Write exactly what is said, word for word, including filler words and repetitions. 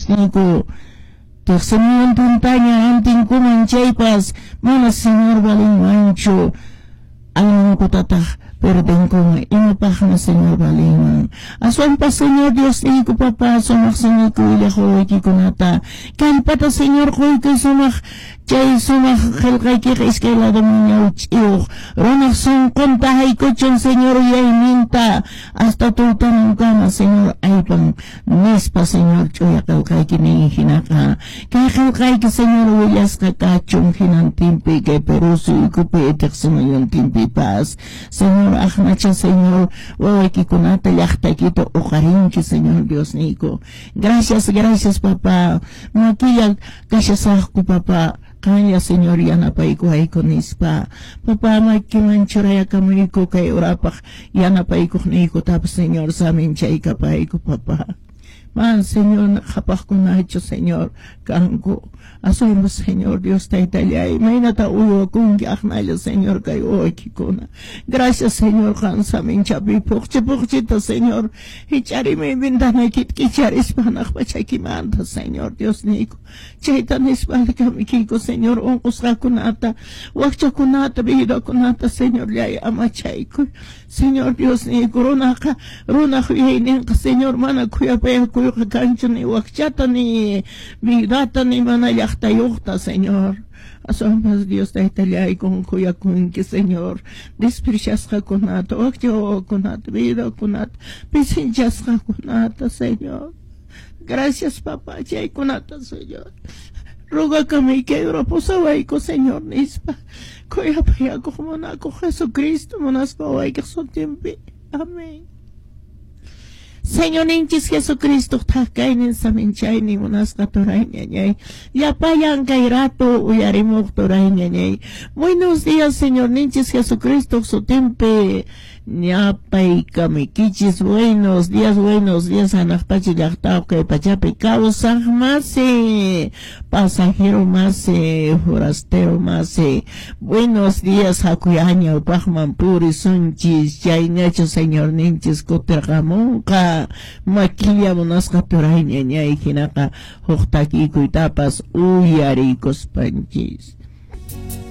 Dios niku Señor tuntaña anting kumanchaypas mana Señor valin mancho alam ko tatah perdeng ko imapahna Señor valin aswan pa Señor Dios ni ko papa sumak sini ko ilaho ki kunata kan pata Señor ko ko sumak chay sumak khalqay ki iskela dominio chiu ronak son kontahay ko chon Señor yay minta hasta tutan kama Señor ay pang nispa Señor choya khalqay ki ni hinaka kay khalqay ki Señor wilas ka kachong hinantimpi kay peruso ko petek sumayon timpi pas Señor ahmacha Señor waway ki kunata yakhta kito ukarin ki Señor Dios niko gracias gracias papá makiyak kasyasak ko papa kaya Señor yana pa iko ay kunispa papa makimanchuraya kami iko kay urapak yana pa iko na iko tapos Señor sa amin chay ka pa iko papa man Señor nakapak ko na ito Señor kangko asoy mo Señor Dios ta italyay may nataulo akong giaknala Señor kayo o kikuna gracias Señor kan sa amin chabi pukchi pukchi ta Señor hichari may bintana kit kicharis panak pa chay kimanta Señor Dios niko chay tanis balik kami kiko Señor ungkos ka kunata wakcha kunata bihida kunata Señor lay ama chay ko Señor Dios niko runa ka runa kuyay ka Señor mana kuya pa kuya ka kancho ni wakchata ni bihidata ni mana yakta yukta Señor asomas Dios ta italyay kung kuya kung ki Señor desprecias ka kunata wakcho kunata bihida kunata pisinchas ka kunata Señor gracias papá chay kunata Señor ruga kami kay rapusaway ko Señor nispa kuya paya ko muna ko Jesucristo munas paway ka sa timpi amen Señor ninchis Jesucristo takainin sa minchay ni munas katuray niya yapayang kay rato uyarimok turay niya buenos días Señor ninchis Jesucristo su timpi Nyapay kami kichis buenos días, buenos días anak pachillactao kay pachapi kausang masi pasajero masi forastero masi buenos días hakuyaña upahman puri sunchis chay nacho Señor ninchis kutirqamunqa maquilla munasqa turayña ñay hinaka huqtaki kuytapas uyarikos panchis